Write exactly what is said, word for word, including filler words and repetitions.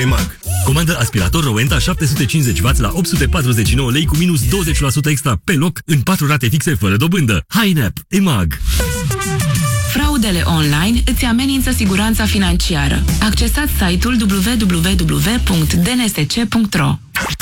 EMAG. Comandă aspirator Rowenta șapte sute cincizeci de wați la opt sute patruzeci și nouă lei cu minus douăzeci la sută extra pe loc în patru rate fixe fără dobândă. Hi-Nap. EMAG. Fraudele online îți amenință siguranța financiară. Accesați site-ul w w w punct d n s c punct r o.